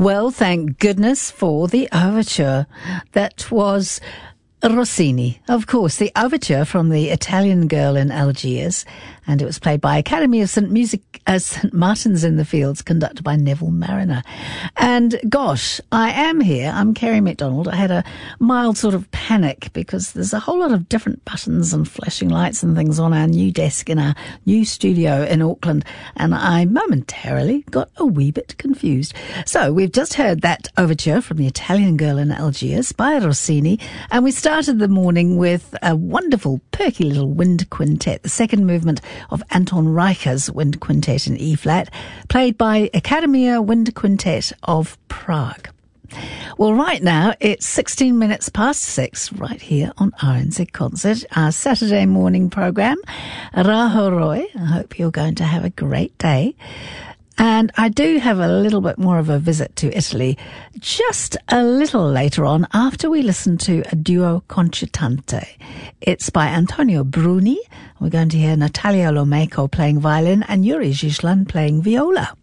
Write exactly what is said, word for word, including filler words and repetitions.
Well, thank goodness for the overture. That was Rossini, of course, the overture from The Italian Girl in Algiers, and it was played by Academy of Saint Music, uh, Saint Martin's in the Fields, conducted by Neville Mariner. And gosh, I am here. I'm Kerry MacDonald. I had a mild sort of panic because there's a whole lot of different buttons and flashing lights and things on our new desk in our new studio in Auckland, and I momentarily got a wee bit confused. So we've just heard that overture from The Italian Girl in Algiers by Rossini, and we started the morning with a wonderful, perky little wind quintet, the second movement of Anton Reicher's Wind Quintet in E-flat, played by Academia Wind Quintet of Prague. Well, right now, it's sixteen minutes past six, right here on R N Z Concert, our Saturday morning programme. Rahoroi, I hope you're going to have a great day. And I do have a little bit more of a visit to Italy just a little later on after we listen to a duo concertante. It's by Antonio Bruni. We're going to hear Natalia Lomeco playing violin and Yuri Zhislan playing viola.